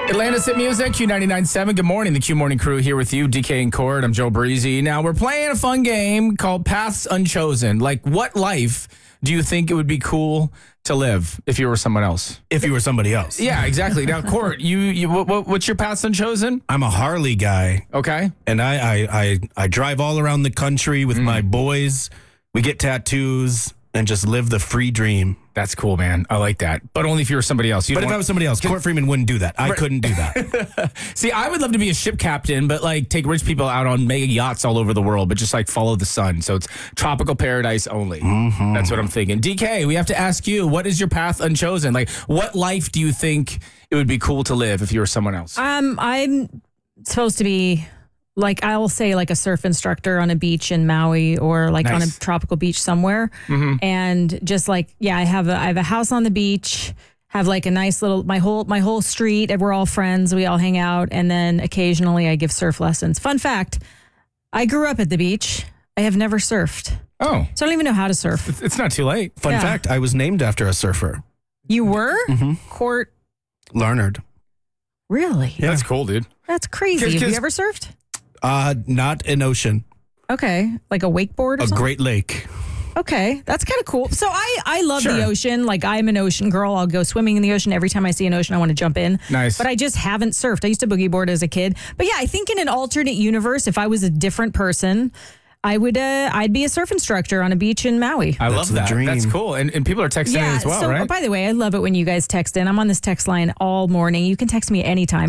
Atlantis Hit Music, Q99.7. Good morning, the Q Morning Crew here with you, DK and Cord. I'm Joe Breezy. Now, we're playing a fun game called Paths Unchosen. Like, what life do you think it would be cool to live if you were someone else? If you were somebody else. Yeah, exactly. Now, Cord, what's your Paths Unchosen? I'm a Harley guy, Okay. and I drive all around the country with my boys. We get tattoos and just live the free dream. That's cool, man. I like that. But only if you were somebody else. But if I was somebody else, Court Freeman wouldn't do that. I couldn't do that. See, I would love to be a ship captain, but like take rich people out on mega yachts all over the world, but just like follow the sun. So it's tropical paradise only. Mm-hmm. That's what I'm thinking. DK, we have to ask you, what is your path unchosen? Like, what life do you think it would be cool to live if you were someone else? I'm supposed to be like, I'll say like a surf instructor on a beach in Maui or like on a tropical beach somewhere. Mm-hmm. And just like, yeah, I have a house on the beach, have like a nice little, my whole street, and we're all friends. We all hang out. And then occasionally I give surf lessons. Fun fact, I grew up at the beach. I have never surfed. Oh. So I don't even know how to surf. It's not too late. Fun fact, I was named after a surfer. You were? Mm-hmm. Court. Larnard. Really? Yeah. That's cool, dude. That's crazy. Have you ever surfed? Not an ocean. Okay. Like a wakeboard or a something? Great Lake. Okay. That's kind of cool. So I love the ocean. Like, I'm an ocean girl. I'll go swimming in the ocean. Every time I see an ocean, I want to jump in. Nice. But I just haven't surfed. I used to boogie board as a kid. But yeah, I think in an alternate universe, if I was a different person, I'd be a surf instructor on a beach in Maui. I love that. Dream. That's cool. And people are texting in as well, right? By the way, I love it when you guys text in. I'm on this text line all morning. You can text me anytime,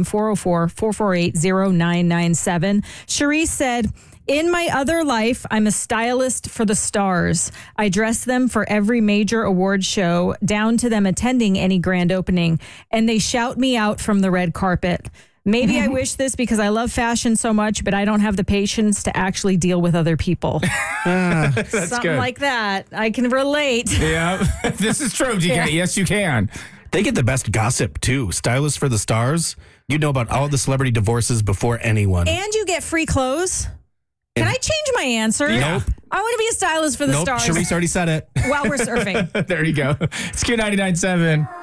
404-448-0997. Cherise said, in my other life, I'm a stylist for the stars. I dress them for every major award show, down to them attending any grand opening, and they shout me out from the red carpet. Maybe I wish this because I love fashion so much, but I don't have the patience to actually deal with other people. That's Something good. like that. I can relate. Yeah, this is true, DK. Yeah. Yes, you can. They get the best gossip, too. Stylists for the stars. You know about all the celebrity divorces before anyone. And you get free clothes. Can I change my answer? Nope. I want to be a stylist for the stars Sharice already said it. while we're surfing. There you go. It's Q99.7.